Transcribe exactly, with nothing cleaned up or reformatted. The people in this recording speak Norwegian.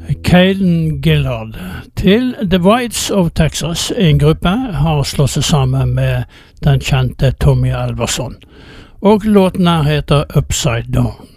Caden Gillard til The Whites of Texas, en gruppe, har slått seg sammen med den kjente Tommy Alverson. Og låten her heter Upside Down.